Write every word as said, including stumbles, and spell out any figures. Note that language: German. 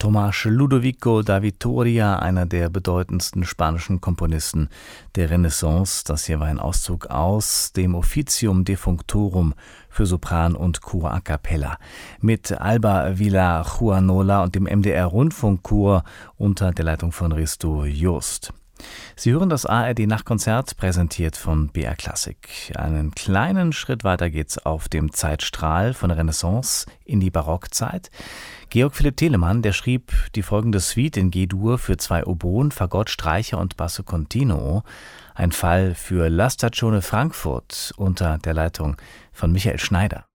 Tomás Ludovico da Vittoria, einer der bedeutendsten spanischen Komponisten der Renaissance. Das hier war ein Auszug aus dem Officium Defunctorum für Sopran und Chor a cappella mit Alba Villajuanola und dem M D R-Rundfunkchor unter der Leitung von Risto Just. Sie hören das A R D-Nachtkonzert, präsentiert von B R Klassik. Einen kleinen Schritt weiter geht's auf dem Zeitstrahl von der Renaissance in die Barockzeit. Georg Philipp Telemann, der schrieb die folgende Suite in G-Dur für zwei Oboen, Fagott, Streicher und Basso Continuo. Ein Fall für La Stazione Frankfurt unter der Leitung von Michael Schneider.